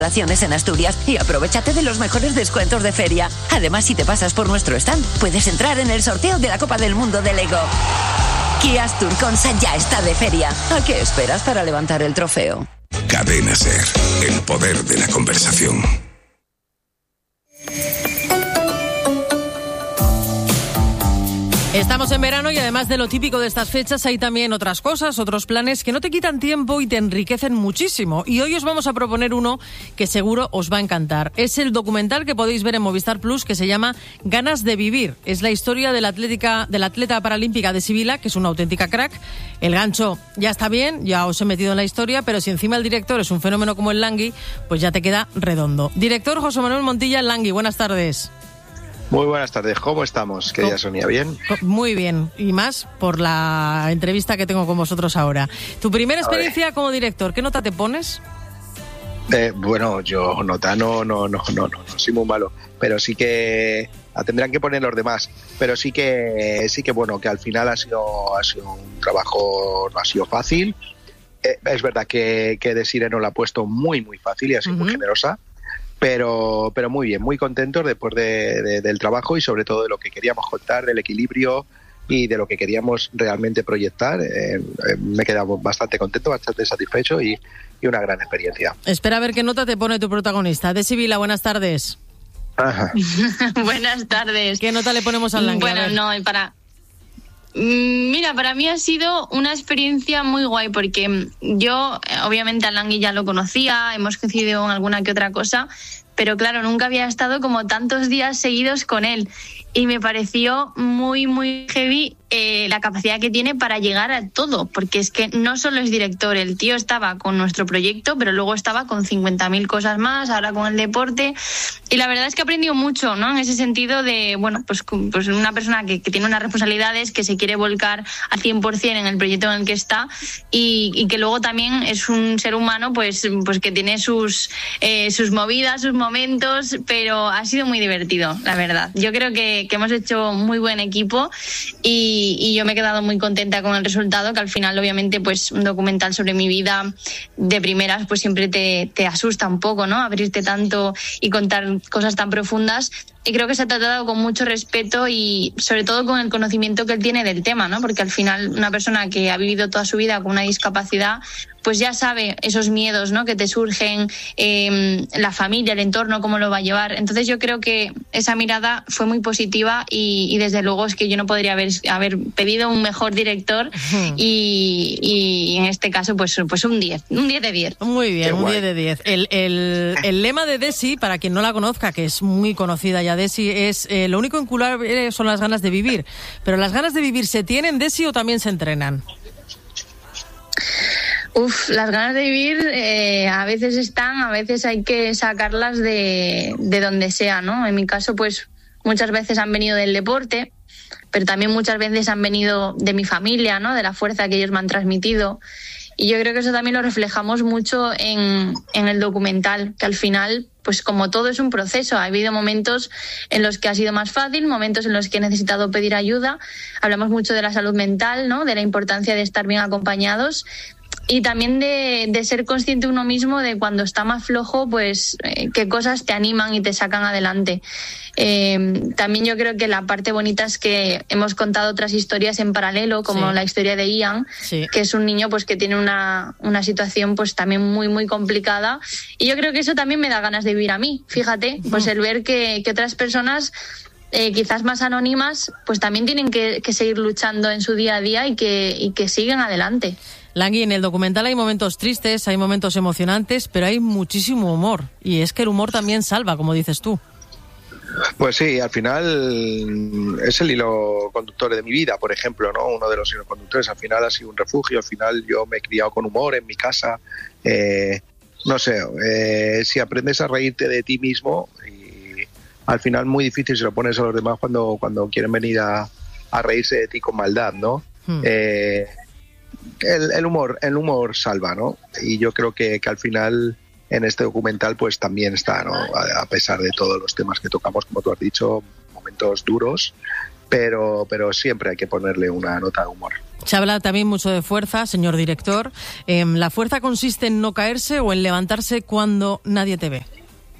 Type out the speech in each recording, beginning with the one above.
instalaciones en Asturias y aprovéchate de los mejores descuentos de feria. Además, si te pasas por nuestro stand, puedes entrar en el sorteo de la Copa del Mundo de Lego. Kia Asturconsa ya está de feria. ¿A qué esperas para levantar el trofeo? Cadena SER, el poder de la conversación. Estamos en verano y además de lo típico de estas fechas hay también otras cosas, otros planes que no te quitan tiempo y te enriquecen muchísimo. Y hoy os vamos a proponer uno que seguro os va a encantar. Es el documental que podéis ver en Movistar Plus que se llama Ganas de vivir. Es la historia de la atleta paralímpica de Sibila, que es una auténtica crack. El gancho ya está bien, ya os he metido en la historia, pero si encima el director es un fenómeno como el Langui, pues ya te queda redondo. Director José Manuel Montilla, Langui, buenas tardes. Muy buenas tardes, ¿cómo estamos? Querida Sonia, ¿bien? Muy bien, y más por la entrevista que tengo con vosotros ahora. Tu primera experiencia como director, ¿qué nota te pones? Bueno, yo nota no, soy muy malo, pero sí que tendrán que poner los demás, pero sí que bueno, que al final ha sido un trabajo, no ha sido fácil. Es verdad que Desiree nos lo ha puesto muy fácil y ha sido muy generosa. Pero muy bien, muy contentos después del trabajo y sobre todo de lo que queríamos contar, del equilibrio y de lo que queríamos realmente proyectar. Me he quedado bastante contento, bastante satisfecho y una gran experiencia. Espera a ver qué nota te pone tu protagonista. De Sibila, buenas tardes. Ajá. Buenas tardes. ¿Qué nota le ponemos al Langui? Bueno, Mira, para mí ha sido una experiencia muy guay porque yo, obviamente, al Langui ya lo conocía, hemos coincidido en alguna que otra cosa, pero claro, nunca había estado como tantos días seguidos con él y me pareció muy heavy la capacidad que tiene para llegar a todo, porque es que no solo es director, el tío estaba con nuestro proyecto, pero luego estaba con 50.000 cosas más, ahora con el deporte, y la verdad es que he aprendido mucho, ¿no? En ese sentido de, bueno, pues una persona que tiene unas responsabilidades, que se quiere volcar al 100% en el proyecto en el que está y que luego también es un ser humano pues que tiene sus movidas, sus momentos, pero ha sido muy divertido, la verdad. Yo creo que hemos hecho muy buen equipo y yo me he quedado muy contenta con el resultado, que al final obviamente pues un documental sobre mi vida de primeras pues siempre te asusta un poco, ¿no? Abrirte tanto y contar cosas tan profundas. Y creo que se ha tratado con mucho respeto y sobre todo con el conocimiento que él tiene del tema, ¿no? Porque al final una persona que ha vivido toda su vida con una discapacidad pues ya sabe esos miedos, ¿no? Que te surgen, la familia, el entorno, cómo lo va a llevar. Entonces yo creo que esa mirada fue muy positiva y desde luego es que yo no podría haber pedido un mejor director y en este caso pues un 10 de 10. Muy bien, un 10 de 10. El lema de Desi, para quien no la conozca, que es muy conocida ya Desi, es lo único incurable son las ganas de vivir. Pero ¿las ganas de vivir se tienen, Desi, o también se entrenan? Las ganas de vivir a veces están, a veces hay que sacarlas de donde sea, ¿no? En mi caso, pues muchas veces han venido del deporte, pero también muchas veces han venido de mi familia, ¿no? De la fuerza que ellos me han transmitido. Y yo creo que eso también lo reflejamos mucho en el documental, que al final, pues como todo es un proceso, ha habido momentos en los que ha sido más fácil, momentos en los que he necesitado pedir ayuda. Hablamos mucho de la salud mental, ¿no? De la importancia de estar bien acompañados. Y también de ser consciente uno mismo de cuando está más flojo, pues qué cosas te animan y te sacan adelante. También yo creo que la parte bonita es que hemos contado otras historias en paralelo, como la historia de Ian, que es un niño pues que tiene una situación pues también muy complicada. Y yo creo que eso también me da ganas de vivir a mí, fíjate, pues el ver que otras personas quizás más anónimas pues también tienen que seguir luchando en su día a día y que siguen adelante. Langui, en el documental hay momentos tristes, hay momentos emocionantes, pero hay muchísimo humor. Y es que el humor también salva, como dices tú. Pues sí, al final es el hilo conductor de mi vida, por ejemplo, ¿no? Uno de los hilos conductores. Al final ha sido un refugio, al final yo me he criado con humor en mi casa. No sé, si aprendes a reírte de ti mismo, y al final muy difícil si lo pones a los demás cuando quieren venir a reírse de ti con maldad, ¿no? El humor salva, ¿no? Y yo creo que al final en este documental pues también está, ¿no? A pesar de todos los temas que tocamos, como tú has dicho, momentos duros, pero siempre hay que ponerle una nota de humor. Se habla también mucho de fuerza, señor director. ¿La fuerza consiste en no caerse o en levantarse cuando nadie te ve?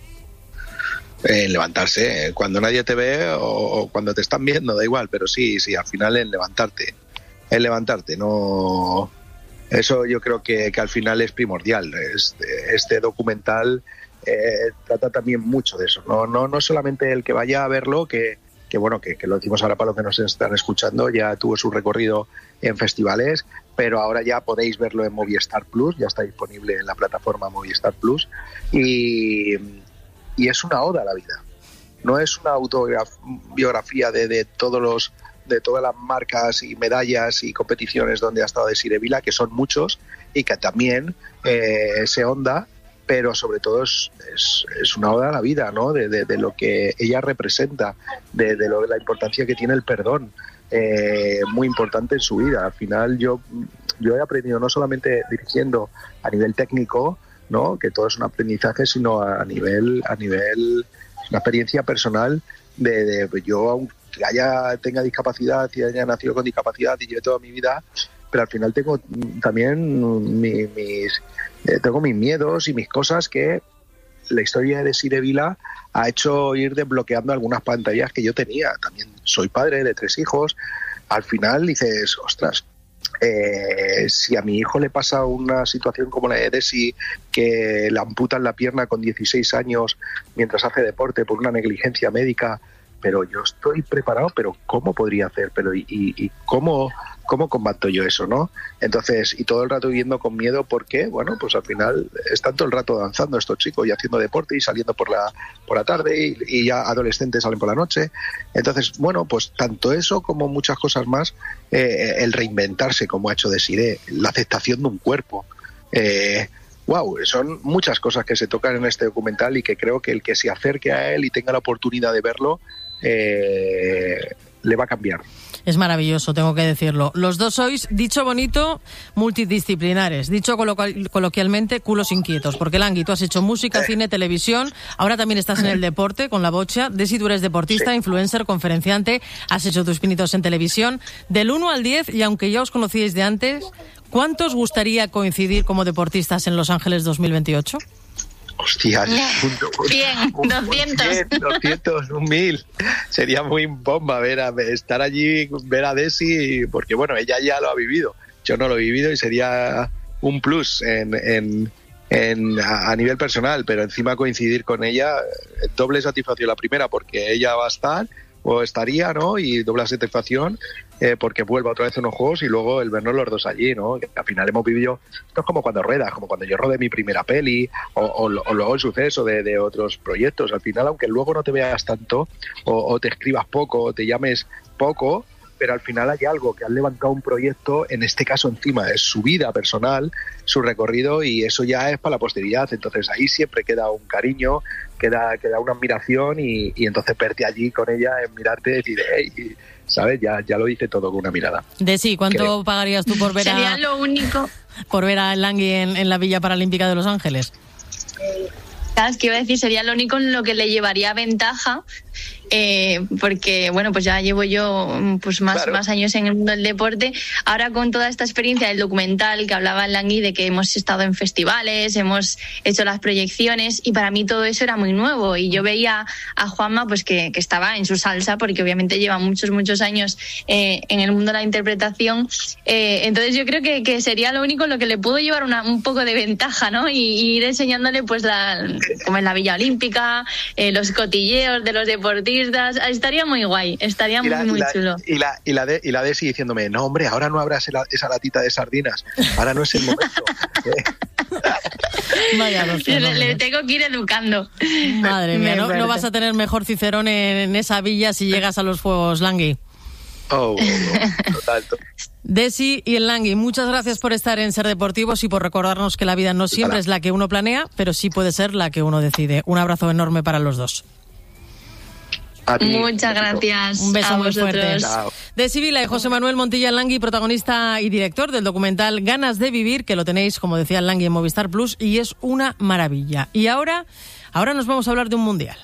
En levantarse, cuando nadie te ve o cuando te están viendo, da igual, pero sí, al final en levantarte, no... Eso yo creo que al final es primordial. Este documental trata también mucho de eso, no solamente el que vaya a verlo, que lo decimos ahora para los que nos están escuchando, ya tuvo su recorrido en festivales, pero ahora ya podéis verlo en Movistar Plus, ya está disponible en la plataforma Movistar Plus, y es una oda a la vida. No es una autobiografía de todas las marcas y medallas y competiciones donde ha estado Desiree Vila, que son muchos y que también se honda, pero sobre todo es una oda a la vida, ¿no? De lo que ella representa, de la importancia que tiene el perdón, muy importante en su vida. Al final yo he aprendido no solamente dirigiendo a nivel técnico, ¿no? Que todo es un aprendizaje, sino a nivel una experiencia personal de yo, aunque tenga discapacidad y haya nacido con discapacidad y lleve toda mi vida, pero al final tengo también tengo mis miedos y mis cosas que la historia de Desiree Vila ha hecho ir desbloqueando algunas pantallas que yo tenía. También soy padre de 3 hijos. Al final dices, ostras, si a mi hijo le pasa una situación como la de Desi, que le amputan la pierna con 16 años mientras hace deporte por una negligencia médica, pero yo estoy preparado, pero ¿cómo podría hacer? Pero ¿y cómo combato yo eso, no? Entonces, y todo el rato viviendo con miedo, porque, bueno, pues al final están todo el rato danzando estos chicos y haciendo deporte y saliendo por la tarde y ya adolescentes salen por la noche. Entonces, bueno, pues tanto eso como muchas cosas más, el reinventarse como ha hecho Desiree, la aceptación de un cuerpo, son muchas cosas que se tocan en este documental y que creo que el que se acerque a él y tenga la oportunidad de verlo, le va a cambiar. Es maravilloso, tengo que decirlo. Los dos sois, dicho bonito, multidisciplinares. Dicho coloquialmente, culos inquietos. Porque, Langui, tú has hecho música, cine, televisión. Ahora también estás en el deporte, con La Bocha. Desi, tú eres deportista, influencer, conferenciante. Has hecho tus pinitos en televisión. Del 1 al 10, y aunque ya os conocíais de antes, ¿cuánto os gustaría coincidir como deportistas en Los Ángeles 2028? Hostias, 100, 200, 1000. Sería muy bomba estar allí, ver a Desi, porque bueno, ella ya lo ha vivido. Yo no lo he vivido y sería un plus a nivel personal, pero encima coincidir con ella, doble satisfacción. La primera, porque ella va a estar o estaría, ¿no? Y doble satisfacción porque vuelva otra vez a unos juegos y luego el vernos los dos allí, ¿no? Que al final hemos vivido, esto es como cuando ruedas, como cuando yo rodé mi primera peli o luego el suceso de otros proyectos. Al final, aunque luego no te veas tanto o te escribas poco o te llames poco, pero al final hay algo que han levantado un proyecto, en este caso encima es su vida personal, su recorrido, y eso ya es para la posteridad. Entonces ahí siempre queda un cariño, queda una admiración y entonces verte allí con ella, en mirarte y decir, hey, ¿sabes? Ya lo dice todo con una mirada. Desi, ¿cuánto pagarías tú por ver Sería lo único. Por ver a Langui en la Villa Paralímpica de Los Ángeles? Es que iba a decir, sería lo único en lo que le llevaría ventaja, porque bueno, pues ya llevo yo pues más años en el mundo del deporte. Ahora, con toda esta experiencia del documental que hablaba el Langui, de que hemos estado en festivales, hemos hecho las proyecciones, y para mí todo eso era muy nuevo, y yo veía a Juanma pues que estaba en su salsa, porque obviamente lleva muchos años en el mundo de la interpretación. Entonces yo creo que sería lo único en lo que le puedo llevar un poco de ventaja, ¿no? Y ir enseñándole pues como en la Villa Olímpica, los cotilleos de los deportistas. Estaría muy guay, estaría muy chulo. Y la Desi diciéndome, no, hombre, ahora no abras esa latita de sardinas, ahora no es el momento. Vaya, le tengo que ir educando. Madre mía, no vas a tener mejor Cicerón en esa villa si llegas a los Juegos, Langui. Total. Desi y el Langui, muchas gracias por estar en Ser Deportivos y por recordarnos que la vida no siempre es la que uno planea, pero sí puede ser la que uno decide. Un abrazo enorme para los dos. Muchas gracias. Un beso a muy vosotros. fuerte. Chao. Desi Vila y José Manuel Montilla Langui, protagonista y director del documental Ganas de Vivir, que lo tenéis, como decía el Langui, en Movistar Plus, y es una maravilla. Y ahora nos vamos a hablar de un mundial.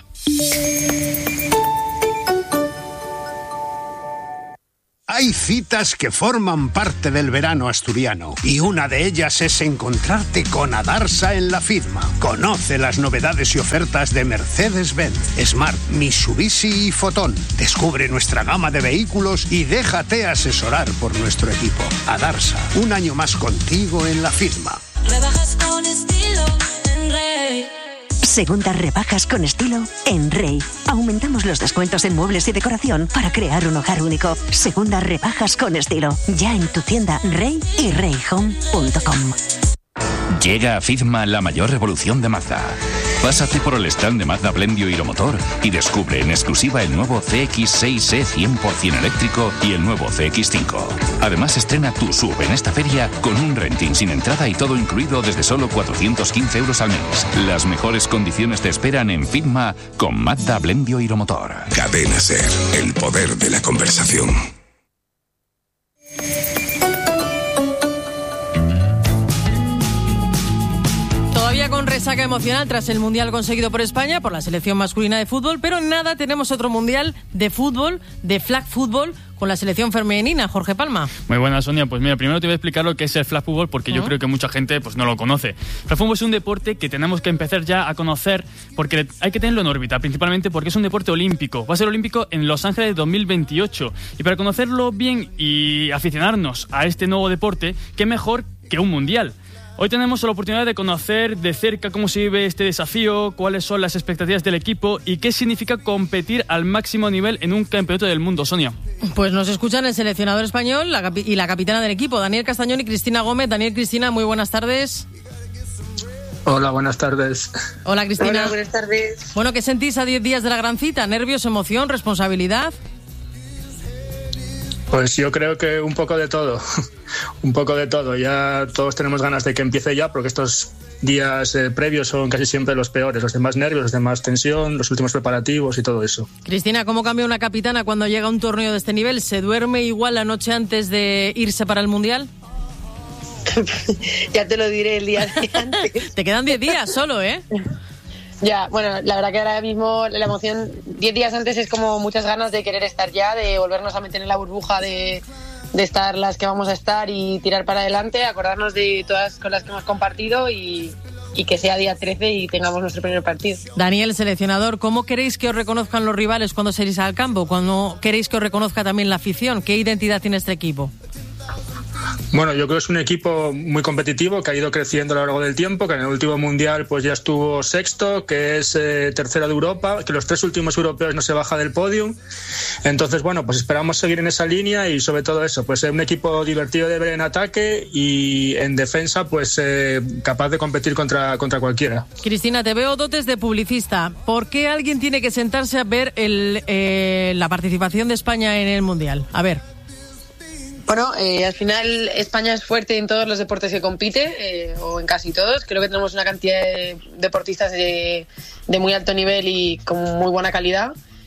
Hay citas que forman parte del verano asturiano y una de ellas es encontrarte con Adarsa en la firma. Conoce las novedades y ofertas de Mercedes-Benz, Smart, Mitsubishi y Fotón. Descubre nuestra gama de vehículos y déjate asesorar por nuestro equipo. Adarsa, un año más contigo en la firma. Rebajas con estilo en Rey. Segundas rebajas con estilo en Rey. Aumentamos los descuentos en muebles y decoración para crear un hogar único. Segundas rebajas con estilo. Ya en tu tienda Rey y reyhome.com. Llega a FIDMA la mayor revolución de Mazda. Pásate por el stand de Mazda Blendio Hiromotor y descubre en exclusiva el nuevo CX-6E 100% eléctrico y el nuevo CX-5. Además, estrena tu SUV en esta feria con un renting sin entrada y todo incluido desde solo 415 euros al mes. Las mejores condiciones te esperan en FIDMA con Mazda Blendio Hiromotor. Cadena SER, el poder de la conversación. Con resaca emocional tras el mundial conseguido por España, por la selección masculina de fútbol, pero en nada tenemos otro mundial de fútbol, de flag fútbol, con la selección femenina. Jorge Palma. Muy buenas, Sonia. Pues mira, primero te voy a explicar lo que es el flag fútbol, porque yo creo que mucha gente pues no lo conoce. Flag fútbol es un deporte que tenemos que empezar ya a conocer, porque hay que tenerlo en órbita, principalmente porque es un deporte olímpico. Va a ser olímpico en Los Ángeles 2028. Y para conocerlo bien y aficionarnos a este nuevo deporte, qué mejor que un mundial. Hoy tenemos la oportunidad de conocer de cerca cómo se vive este desafío, cuáles son las expectativas del equipo y qué significa competir al máximo nivel en un campeonato del mundo, Sonia. Pues nos escuchan el seleccionador español y la capitana del equipo, Daniel Castañón y Cristina Gómez. Daniel, Cristina, muy buenas tardes. Hola, buenas tardes. Hola, Cristina. Hola, buenas tardes. Bueno, ¿qué sentís a 10 días de la gran cita? ¿Nervios, emoción, responsabilidad? Pues yo creo que un poco de todo, un poco de todo. Ya todos tenemos ganas de que empiece ya, porque estos días previos son casi siempre los peores, los de más nervios, los de más tensión, los últimos preparativos y todo eso. Cristina, ¿cómo cambia una capitana cuando llega a un torneo de este nivel? ¿Se duerme igual la noche antes de irse para el Mundial? Ya te lo diré el día de antes. Te quedan 10 días solo, ¿eh? Ya, bueno, la verdad que ahora mismo la emoción 10 días antes es como muchas ganas de querer estar ya, de volvernos a meter en la burbuja de estar las que vamos a estar y tirar para adelante, acordarnos de todas con las que hemos compartido y que sea día 13 y tengamos nuestro primer partido. Daniel, seleccionador, ¿cómo queréis que os reconozcan los rivales cuando salís al campo? ¿Cuándo queréis que os reconozca también la afición? ¿Qué identidad tiene este equipo? Bueno, yo creo que es un equipo muy competitivo que ha ido creciendo a lo largo del tiempo, que en el último mundial pues ya estuvo sexto, que es tercero de Europa, que los 3 últimos europeos no se baja del podium. Entonces, bueno, pues esperamos seguir en esa línea y sobre todo eso, pues un equipo divertido de ver en ataque y en defensa pues capaz de competir contra cualquiera. Cristina, te veo dotes de publicista. ¿Por qué alguien tiene que sentarse a ver la participación de España en el mundial? A ver. Bueno, al final España es fuerte en todos los deportes que compite, o en casi todos. Creo que tenemos una cantidad de deportistas de muy alto nivel y con muy buena calidad.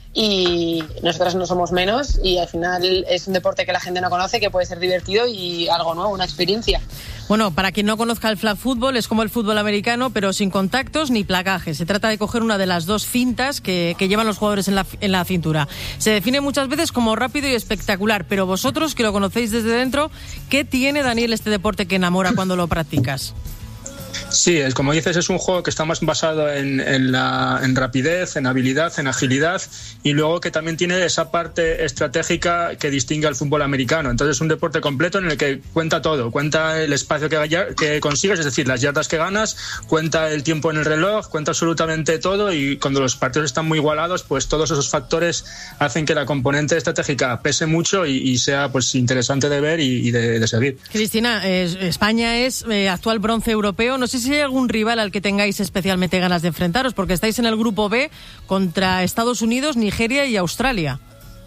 Y nosotras no somos menos y al final es un deporte que la gente no conoce, que puede ser divertido y algo nuevo, una experiencia. Bueno, para quien no conozca el flag fútbol, es como el fútbol americano, pero sin contactos ni placaje. Se trata de coger una de las dos cintas que llevan los jugadores en la cintura. Se define muchas veces como rápido y espectacular, pero vosotros, que lo conocéis desde dentro, ¿qué tiene, Daniel, este deporte que enamora cuando lo practicas? Sí, como dices, es un juego que está más basado en rapidez, en habilidad, en agilidad y luego que también tiene esa parte estratégica que distingue al fútbol americano. Entonces es un deporte completo en el que cuenta todo, cuenta el espacio que consigues, es decir, las yardas que ganas, cuenta el tiempo en el reloj, cuenta absolutamente todo y cuando los partidos están muy igualados, pues todos esos factores hacen que la componente estratégica pese mucho y sea pues interesante de ver y de seguir. Cristina, España es actual bronce europeo. No sé si hay algún rival al que tengáis especialmente ganas de enfrentaros, porque estáis en el grupo B contra Estados Unidos, Nigeria y Australia.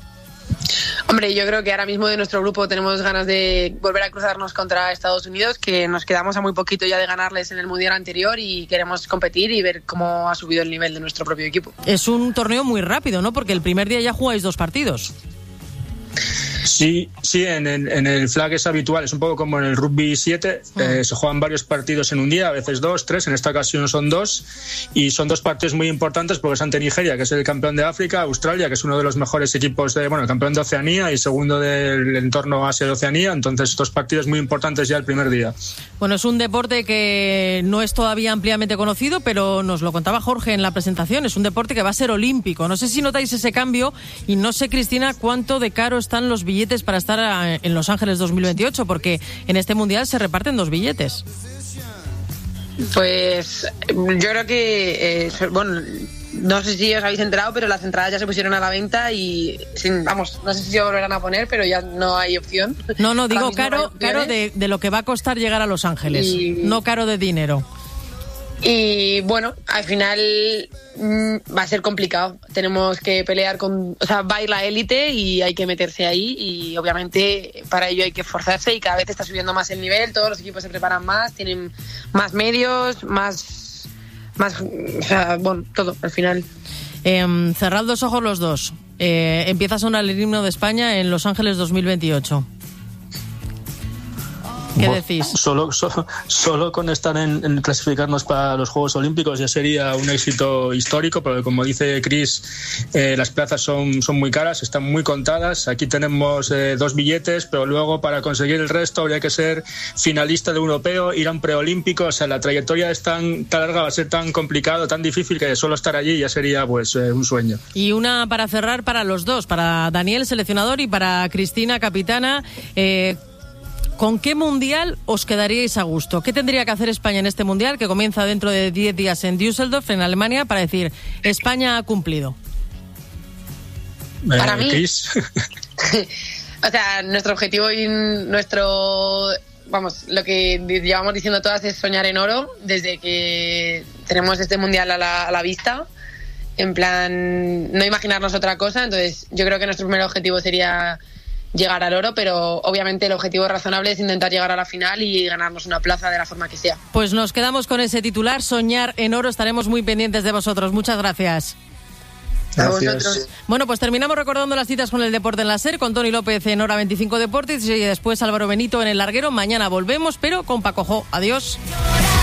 Hombre, yo creo que ahora mismo de nuestro grupo tenemos ganas de volver a cruzarnos contra Estados Unidos, que nos quedamos a muy poquito ya de ganarles en el mundial anterior y queremos competir y ver cómo ha subido el nivel de nuestro propio equipo. Es un torneo muy rápido, ¿no? Porque el primer día ya jugáis 2 partidos. Sí, en el flag es habitual, es un poco como en el rugby 7, se juegan varios partidos en un día, a veces 2, 3, en esta ocasión son 2, y son 2 partidos muy importantes porque es ante Nigeria, que es el campeón de África, Australia, que es uno de los mejores equipos el campeón de Oceanía y segundo del entorno Asia de Oceanía, entonces 2 partidos muy importantes ya el primer día. Bueno, es un deporte que no es todavía ampliamente conocido, pero nos lo contaba Jorge en la presentación, es un deporte que va a ser olímpico. No sé si notáis ese cambio y no sé, Cristina, cuánto de caro están los billetes para estar en Los Ángeles 2028, porque en este mundial se reparten 2 billetes. Pues yo creo que, no sé si os habéis enterado, pero las entradas ya se pusieron a la venta y, no sé si se volverán a poner, pero ya no hay opción. No, digo caro de lo que va a costar llegar a Los Ángeles, no caro de dinero. Y bueno, al final va a ser complicado. Tenemos que pelear va a ir la élite y hay que meterse ahí y obviamente para ello hay que esforzarse y cada vez está subiendo más el nivel, todos los equipos se preparan más, tienen más medios, más todo al final. Cerrad los ojos los dos. Empieza a sonar el himno de España en Los Ángeles 2028. ¿Qué decís? Solo con estar en clasificarnos para los Juegos Olímpicos ya sería un éxito histórico, porque como dice Chris, las plazas son muy caras, están muy contadas. Aquí tenemos 2 billetes, pero luego para conseguir el resto habría que ser finalista de europeo, ir a un preolímpico. O sea, la trayectoria es tan larga, va a ser tan complicado, tan difícil, que solo estar allí ya sería un sueño. Y una para cerrar para los dos, para Daniel, seleccionador, y para Cristina, capitana. ¿Con qué mundial os quedaríais a gusto? ¿Qué tendría que hacer España en este mundial, que comienza dentro de 10 días en Düsseldorf, en Alemania, para decir, España ha cumplido? Para mí, o sea, nuestro objetivo y lo que llevamos diciendo todas es soñar en oro, desde que tenemos este mundial a la vista, en plan, no imaginarnos otra cosa. Entonces yo creo que nuestro primer objetivo sería llegar al oro, pero obviamente el objetivo razonable es intentar llegar a la final y ganarnos una plaza de la forma que sea. Pues nos quedamos con ese titular, soñar en oro. Estaremos muy pendientes de vosotros. Muchas gracias. Gracias. Bueno, pues terminamos recordando las citas con el deporte en la SER, con Tony López en Hora 25 Deportes y después Álvaro Benito en El Larguero. Mañana volvemos, pero con Paco Jo. Adiós.